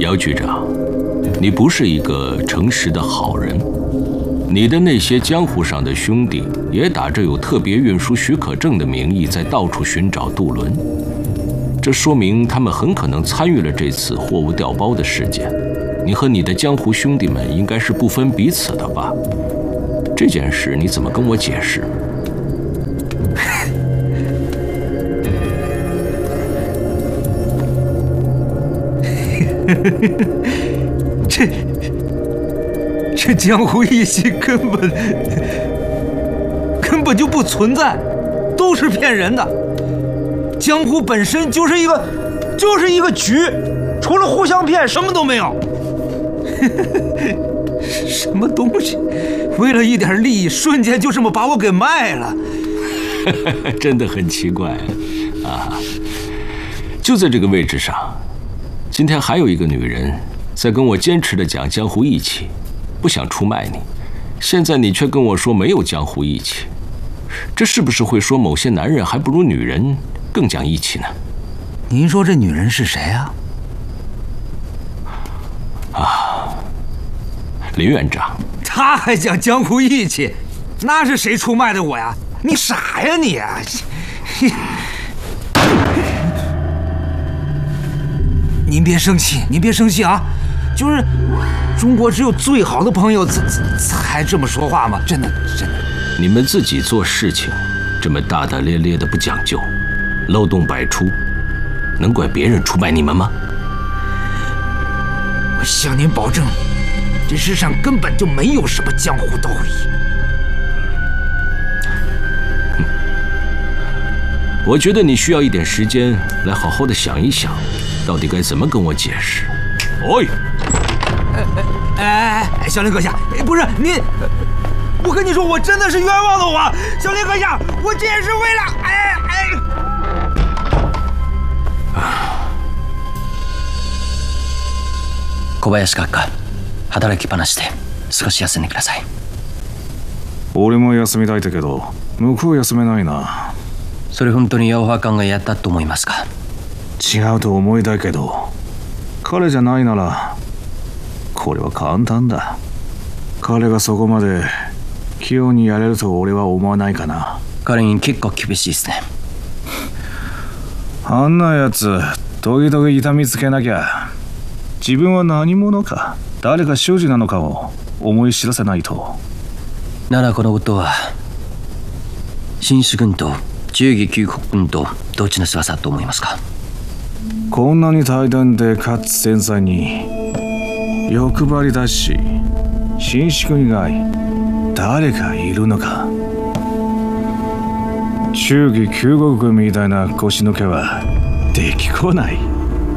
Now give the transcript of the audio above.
姚局长，你不是一个诚实的好人。你的那些江湖上的兄弟也打着有特别运输许可证的名义，在到处寻找渡轮。这说明他们很可能参与了这次货物调包的事件。你和你的江湖兄弟们应该是不分彼此的吧？这件事你怎么跟我解释？ 这江湖义气根本就不存在，都是骗人的。江湖本身就是一个局，除了互相骗，什么都没有。什么东西？为了一点利益，瞬间就这么把我给卖了。 真的很奇怪啊！就在这个位置上，今天还有一个女人在跟我坚持的讲江湖义气，不想出卖你。现在你却跟我说没有江湖义气，这是不是会说某些男人还不如女人更讲义气呢？ 您说这女人是谁啊？ 林院长。 他还讲江湖义气，那是谁出卖的我呀？你傻呀你啊！您别生气，您别生气啊！就是中国只有最好的朋友才这么说话吗？真的。 你们自己做事情这么大大咧咧的不讲究，漏洞百出，能怪别人出卖你们吗？ 我向您保证，这世上根本就没有什么江湖道义。 我觉得你需要一点时间来好好的想一想，到底该怎么跟我解释。 小林阁下，不是您，我跟你说，我真的是冤枉了我，小林阁下，我这也是为了小林閣下、働き話で少し休んでください。 俺も休みたいけど、向こう休めないな。 それ本当に八百館がやったと思いますか？ 違うと思いたいけど、彼じゃないならこれは簡単だ。彼がそこまで器用にやれると俺は思わないかな。 彼に結構厳しいですね。 あんなやつ時々痛みつけなきゃ自分は何者か、誰か主事なのかを思い知らせないと。 ならこのことは新種軍と忠義救国軍とどっちの仕業だと思いますか？ こんなに大胆でかつ繊細に欲張りだし、新種軍以外誰かいるのか。忠義救国軍みたいな腰抜けはできこない。